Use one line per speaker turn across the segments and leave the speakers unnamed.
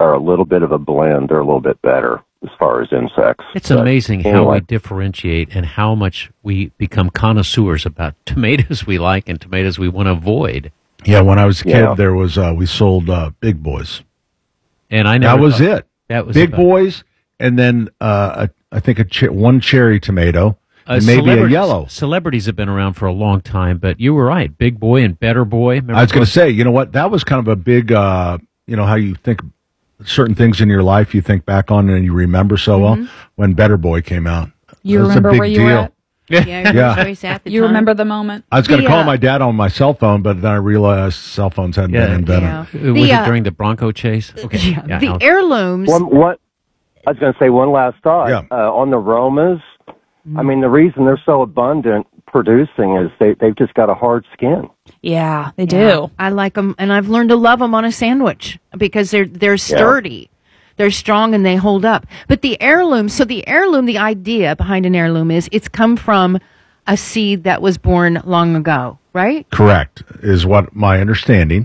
are a little bit of a blend. They're a little bit better as far as insects.
It's amazing how we differentiate and how much we become connoisseurs about tomatoes we like and tomatoes we want to avoid.
Yeah, when I was a kid, there was we sold Big Boys,
and
that was it.
That was
Big Boys, and then I think one cherry tomato, and maybe a yellow.
Celebrities have been around for a long time, but you were right. Big Boy and Better Boy. Remember
I was going to say, you know what? That was kind of a big, you know, how you think certain things in your life you think back on and you remember so well. When Better Boy came out,
you remember where you were at?
Yeah.
You remember the moment?
I was going to call my dad on my cell phone, but then I realized cell phones hadn't been invented.
Was it during the Bronco chase? Okay.
The heirlooms.
What I was going to say, one last thought.
Yeah.
On the Romas, I mean, the reason they're so abundant producing is they've just got a hard skin.
Yeah, they do.
I like them, and I've learned to love them on a sandwich because they're sturdy. They're strong and they hold up. But the heirloom, the idea behind an heirloom is it's come from a seed that was born long ago, right?
Correct, is what my understanding.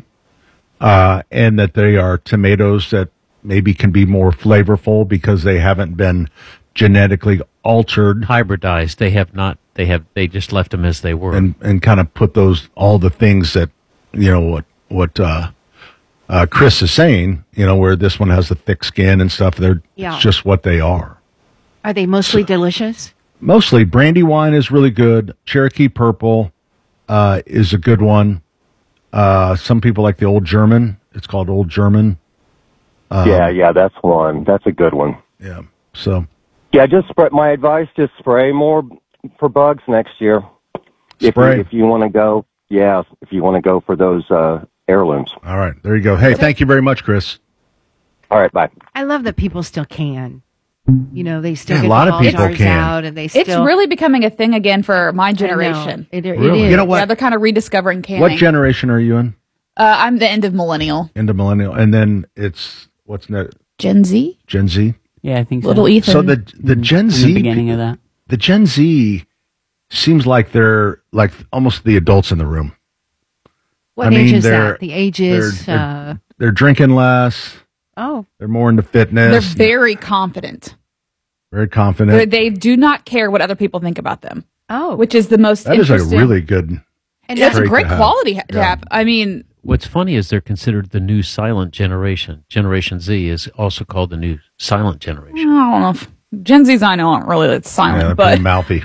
And that they are tomatoes that maybe can be more flavorful because they haven't been genetically altered.
Hybridized. They just left them as they were.
And kind of put all the things that, you know, what Chris is saying, you know, where this one has the thick skin and stuff. It's just what they are.
Are they mostly delicious?
Mostly. Brandywine is really good. Cherokee Purple is a good one. Some people like the Old German. It's called Old German.
Yeah, that's one. That's a good one.
Yeah. So.
Yeah, my advice, just spray more for bugs next year.
Spray.
If you want to go, if you want to go for those heirlooms.
All right, there you go. Hey, thank you very much, Chris.
All right, bye.
I love that people still can. You know, they still get
a lot
the
of people
jars
can.
out, and they still.
It's really becoming a thing again for my generation.
It
Really?
is.
You know what?
Yeah, they're kind of rediscovering canning.
What generation are you in?
I'm the end of millennial.
Into millennial, and then it's what's next?
Gen Z?
Gen Z.
Yeah, I think so.
Little Ethan.
So the Gen Z,
the beginning of that.
The Gen Z seems like they're like almost the adults in the room.
What age is that? The age is.
They're drinking less.
Oh.
They're more into fitness.
They're very confident.
Very confident.
They do not care what other people think about them.
Oh.
Which is the most
That is
interesting.
a really good.
And that's a
trait
great
to have.
quality to have. I mean,
What's funny is they're considered the new silent generation. Generation Z is also called the new silent
I
generation.
don't know if Gen Z's I know aren't really that silent,
Yeah, they're
but
pretty mouthy.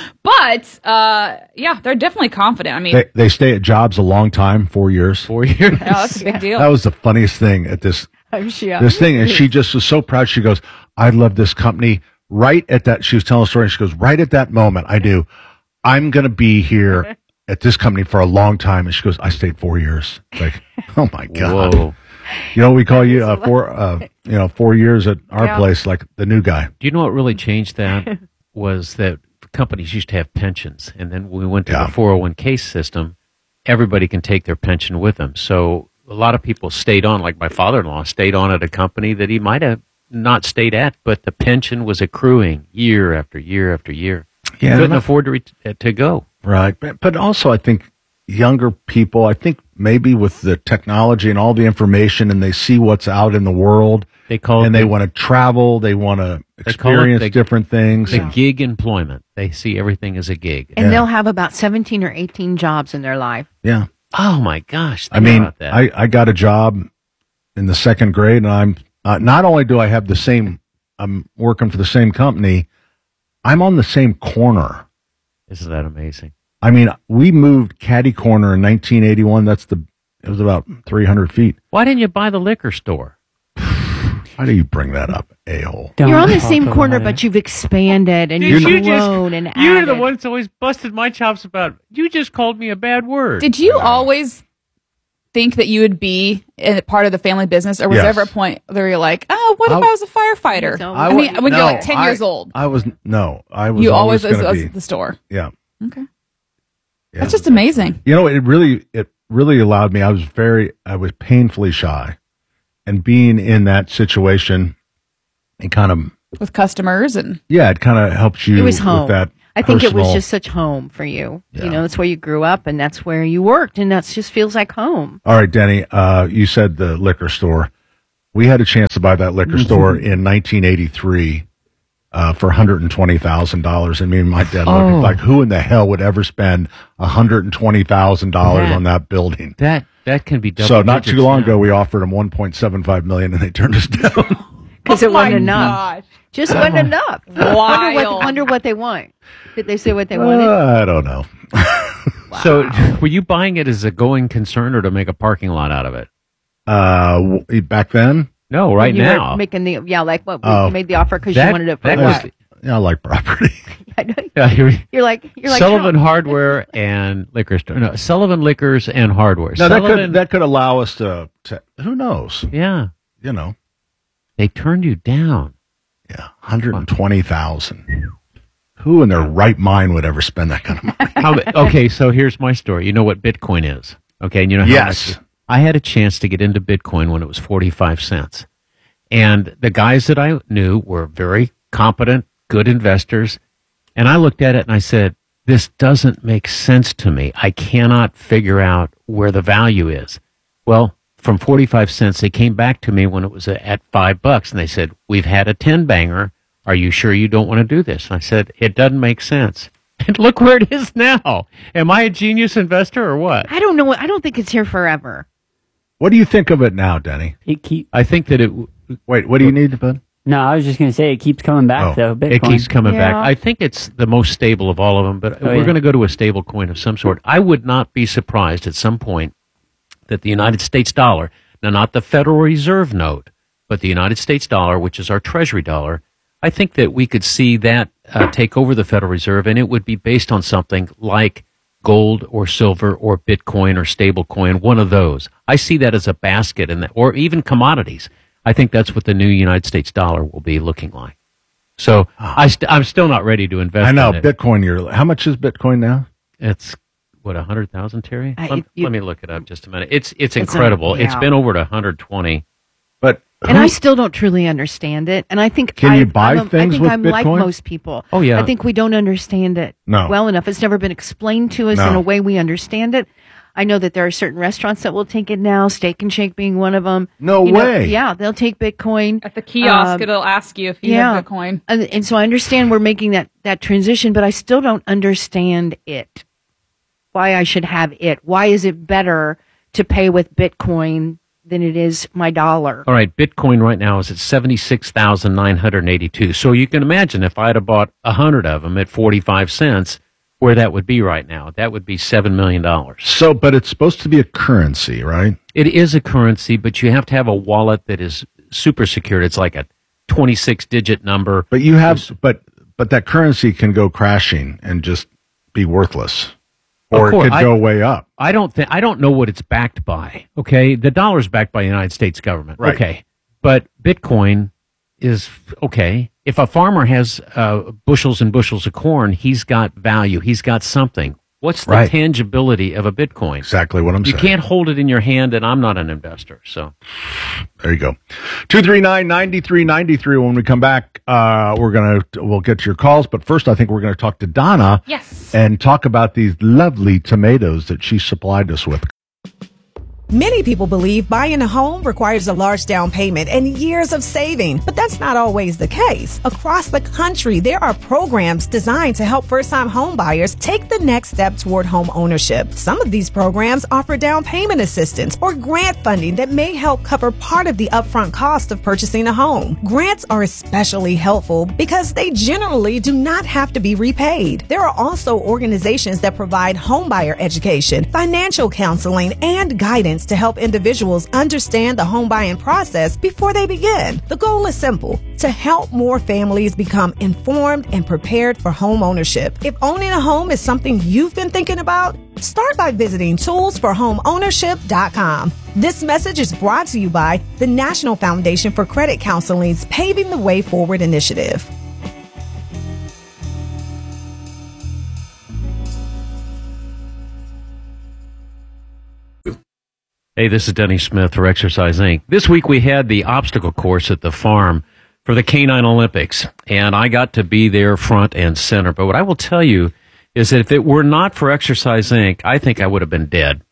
yeah, they're definitely confident. I mean,
They stay at jobs a long time, 4 years.
4 years.
yeah, that's a big deal.
That was the funniest thing at this
Yeah.
this thing, and she just was so proud. She goes, "I love this company." Right at that, she was telling a story. And she goes, "Right at that moment, I knew I'm going to be here at this company for a long time." And she goes, "I stayed 4 years." Like, oh my god!
Whoa.
You know, we call you 4 years at our place, like the new guy.
Do you know what really changed that? Was that companies used to have pensions, and then when we went to the 401k system, everybody can take their pension with them. So a lot of people stayed on, like my father-in-law stayed on at a company that he might have not stayed at, but the pension was accruing year after year after year.
Yeah,
Couldn't afford to go.
Right. But also, I think younger people, I think maybe with the technology and all the information, and they see what's out in the world, they want to travel, they want to experience different things.
The gig employment. They see everything as a gig.
And they'll have about 17 or 18 jobs in their life.
Yeah.
Oh, my gosh.
I mean, I got a job in the second grade, and I'm not only do I have I'm working for the same company, I'm on the same corner.
Isn't that amazing?
I mean, we moved Caddy Corner in 1981. It was about 300 feet.
Why didn't you buy the liquor store?
Why do you bring that up, a-hole?
You're on the same corner, but you've expanded and you've grown and added.
You're the one that's always busted my chops about, you just called me a bad word.
Did you always think that you would be a part of the family business, or was there ever a point where you're like, oh, what if I was a firefighter? I mean, when you're like 10 years old.
I was
You always
going to
was
be
at the store.
Yeah.
Okay. Yeah. That's just amazing.
You know, it really allowed me. I was painfully shy, and being in that situation, it kind of
with customers and
it kind of helps you.
It was home.
With that
I think it was just such home for you. Yeah. You know, that's where you grew up, and that's where you worked, and that just feels like home.
All right, Denny. You said the liquor store. We had a chance to buy that liquor store in 1983 for $120,000, and me and my dad looked like, who in the hell would ever spend $120,000 on that building?
That can be double.
So not too long ago, we offered them $1.75 million, and they turned us down
because it wasn't enough. Just wasn't enough. Wonder what they want. Did they say what they wanted?
I don't know.
Wow. So, were you buying it as a going concern or to make a parking lot out of it?
Back then?
No, right now.
Making you made the offer because you wanted it for what?
I like property.
You're like
Sullivan Hardware and Liquor Store. No, Sullivan Liquors and Hardware.
No, that could allow us to. Who knows?
Yeah,
they
turned you down.
Yeah, $120,000. Who in their right mind would ever spend that kind of money?
Okay, so here's my story. You know what Bitcoin is, okay? And you know how much I had a chance to get into Bitcoin when it was 45 cents. And the guys that I knew were very competent, good investors. And I looked at it and I said, this doesn't make sense to me. I cannot figure out where the value is. Well, from 45 cents, they came back to me when it was at $5 and they said, we've had a 10-banger. Are you sure you don't want to do this? And I said, it doesn't make sense. And look where it is now. Am I a genius investor or what?
I don't know. I don't think it's here forever.
What do you think of it now, Denny?
I think that it...
Wait, what do you need, bud?
No, I was just going to say it keeps coming back, though. Bitcoin.
It keeps coming back. I think it's the most stable of all of them, but we're going to go to a stable coin of some sort. I would not be surprised at some point that the United States dollar, now not the Federal Reserve note, but the United States dollar, which is our treasury dollar, I think that we could see that take over the Federal Reserve, and it would be based on something like gold or silver or Bitcoin or stable coin, one of those. I see that as a basket, or even commodities. I think that's what the new United States dollar will be looking like. So I'm still not ready to invest.
I know,
in it.
Bitcoin. How much is Bitcoin now?
It's 100,000, Terry? Let me look it up just a minute. It's incredible. It's been over to 120.
But
I still don't truly understand it. And I think
you buy things with Bitcoin?
I'm like most people.
Oh, yeah.
I think we don't understand it well enough. It's never been explained to us in a way we understand it. I know that there are certain restaurants that will take it now, Steak and Shake being one of them.
No way.
Yeah, they'll take Bitcoin.
At the kiosk, it'll ask you if you have Bitcoin.
And so I understand we're making that transition, but I still don't understand it. Why I should have it. Why is it better to pay with Bitcoin than it is my dollar?
All right, Bitcoin right now is at 76,982. So you can imagine if I'd have bought 100 of them at 45 cents, where that would be right now. That would be $7 million.
So, but it's supposed to be a currency, right?
It is a currency, but you have to have a wallet that is super secured. It's like a 26-digit number.
But but that currency can go crashing and just be worthless. Or it could go way up.
I don't know what it's backed by. Okay, the dollar's backed by the United States government.
Right.
Okay, but Bitcoin is okay. If a farmer has bushels and bushels of corn, he's got value. He's got something. What's the tangibility of a Bitcoin?
Exactly what I'm saying.
You can't hold it in your hand, and I'm not an investor. So
there you go. 239-9393. When we come back, we'll get to your calls. But first, I think we're going to talk to Donna.
Yes.
And talk about these lovely tomatoes that she supplied us with.
Many people believe buying a home requires a large down payment and years of saving, but that's not always the case. Across the country, there are programs designed to help first-time home buyers take the next step toward home ownership. Some of these programs offer down payment assistance or grant funding that may help cover part of the upfront cost of purchasing a home. Grants are especially helpful because they generally do not have to be repaid. There are also organizations that provide homebuyer education, financial counseling, and guidance to help individuals understand the home buying process before they begin. The goal is simple: to help more families become informed and prepared for home ownership. If owning a home is something you've been thinking about, start by visiting toolsforhomeownership.com. This message is brought to you by the National Foundation for Credit Counseling's Paving the Way Forward initiative.
Hey, this is Denny Smith for Exercise Inc. This week we had the obstacle course at the farm for the Canine Olympics, and I got to be there front and center. But what I will tell you is that if it were not for Exercise Inc., I think I would have been dead.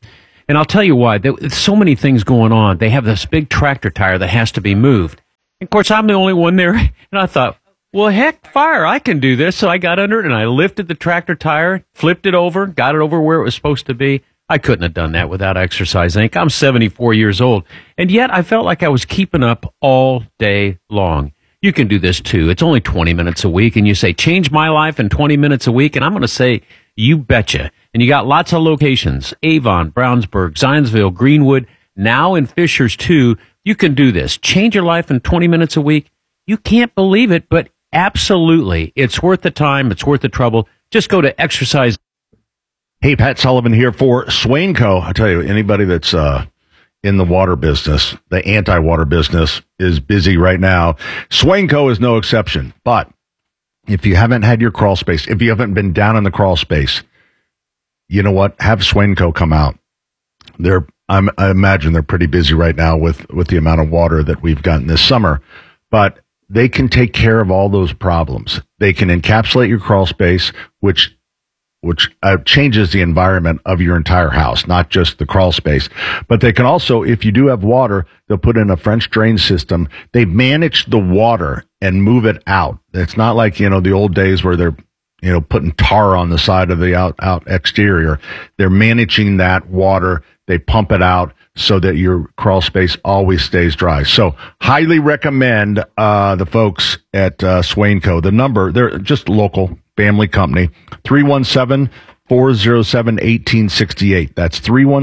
And I'll tell you why. There's so many things going on. They have this big tractor tire that has to be moved. Of course, I'm the only one there. And I thought, well, heck, fire, I can do this. So I got under it and I lifted the tractor tire, flipped it over, got it over where it was supposed to be. I couldn't have done that without Exercise Inc. I'm 74 years old. And yet I felt like I was keeping up all day long. You can do this too. It's only 20 minutes a week. And you say, change my life in 20 minutes a week. And I'm going to say, you betcha. And you got lots of locations, Avon, Brownsburg, Zionsville, Greenwood, now in Fishers too. You can do this. Change your life in 20 minutes a week. You can't believe it, but absolutely. It's worth the time. It's worth the trouble. Just go to Exercise.
Hey, Pat Sullivan here for Swainco. I tell you, anybody that's in the water business, the anti-water business, is busy right now. Swainco is no exception. But if you haven't had your crawl space, if you haven't been down in the crawl space, you know what? Have Swainco come out. I imagine they're pretty busy right now with the amount of water that we've gotten this summer. But they can take care of all those problems. They can encapsulate your crawl space, which changes the environment of your entire house, not just the crawl space. But they can also, if you do have water, they'll put in a French drain system. They manage the water and move it out. It's not like, the old days where they're, putting tar on the side of the out exterior. They're managing that water. They pump it out so that your crawl space always stays dry. So highly recommend the folks at Swainco. The number, they're just local family company, 317-407-1868. That's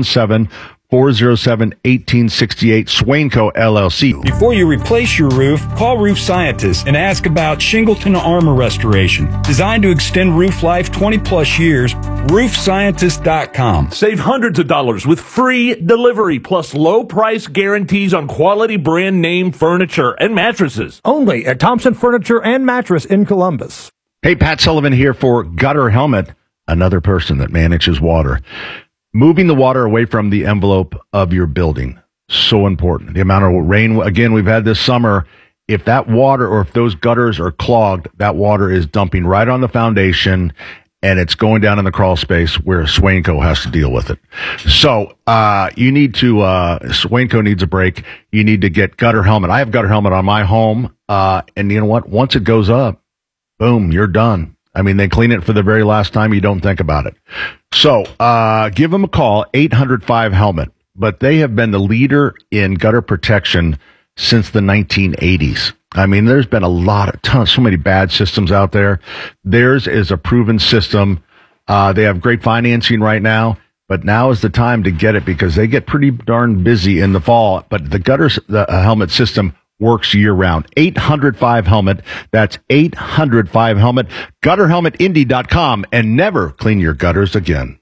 317-407-1868, Swainco LLC.
Before you replace your roof, call Roof Scientists and ask about Shingleton Armor Restoration. Designed to extend roof life 20-plus years, roofscientist.com.
Save hundreds of dollars with free delivery plus low price guarantees on quality brand name furniture and mattresses.
Only at Thompson Furniture and Mattress in Columbus.
Hey, Pat Sullivan here for Gutter Helmet, another person that manages water. Moving the water away from the envelope of your building, so important. The amount of rain, again, we've had this summer, if that water or if those gutters are clogged, that water is dumping right on the foundation and it's going down in the crawl space where Swainco has to deal with it. So you need to, Swainco needs a break. You need to get Gutter Helmet. I have Gutter Helmet on my home, and you know what? Once it goes up, boom, you're done. I mean, they clean it for the very last time. You don't think about it. So give them a call, 800-5-HELMET. But they have been the leader in gutter protection since the 1980s. I mean, there's been so many bad systems out there. Theirs is a proven system. They have great financing right now, but now is the time to get it because they get pretty darn busy in the fall. But the helmet system works year-round. 800-5-HELMET. That's 800-5-HELMET. GutterHelmetIndy.com. And never clean your gutters again.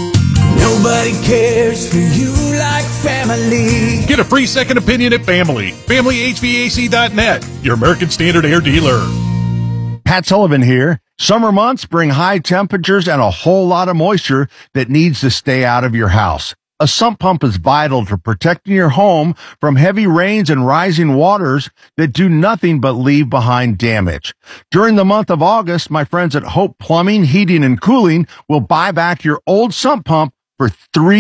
Nobody cares for you like family.
Get a free second opinion at Family. FamilyHVAC.net. Your American Standard Air dealer.
Pat Sullivan here. Summer months bring high temperatures and a whole lot of moisture that needs to stay out of your house. A sump pump is vital to protecting your home from heavy rains and rising waters that do nothing but leave behind damage. During the month of August, my friends at Hope Plumbing, Heating, and Cooling will buy back your old sump pump for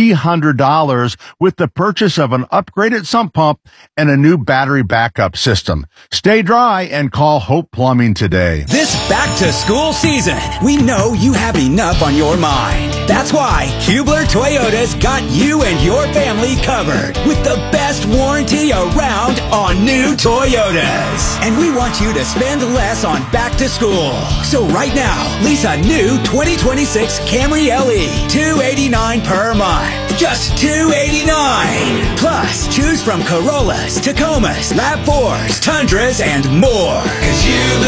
$300 with the purchase of an upgraded sump pump and a new battery backup system. Stay dry and call Hope Plumbing today.
This back-to-school season, we know you have enough on your mind. That's why Hubler Toyota's got you and your family covered with the best warranty around on new Toyotas. And we want you to spend less on back-to-school. So right now, lease a new 2026 Camry LE, $289 per month. Just $289. Plus, choose from Corollas, Tacomas, RAV4s, Tundras, and more. 'Cause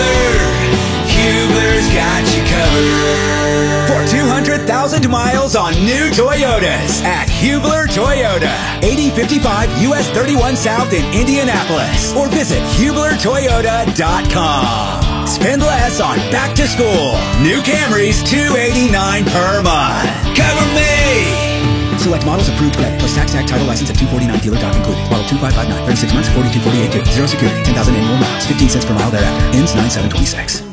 Hubler's got you covered. For 200,000 miles on new Toyotas at Hubler Toyota. 8055 US 31 South in Indianapolis. Or visit HublerToyota.com. Spend less on back to school. New Camrys, $289 per month. Cover me! Select models approved credit. Plus tax, title license at $249 dealer doc included. Model 2559, 36 months, 4248 due. Zero security, 10,000 annual miles, 15 cents per mile thereafter. Ends 9/7/26.